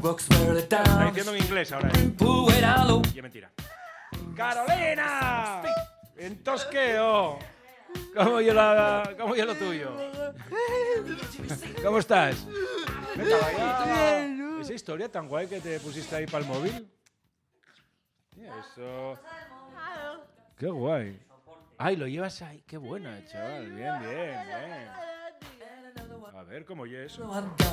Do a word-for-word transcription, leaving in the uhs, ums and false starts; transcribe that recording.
Está diciendo en inglés ahora. ¿eh? Y es mentira. ¡Carolina! En tosqueo. ¿Cómo yo, la, ¿Cómo yo lo tuyo? ¿Cómo estás? Vete allá. ¿Esa historia tan guay que te pusiste ahí para el móvil? Eso. Qué guay. Ay, lo llevas ahí. Qué buena, chaval. Bien, bien, bien. A ver, ¿cómo oye eso?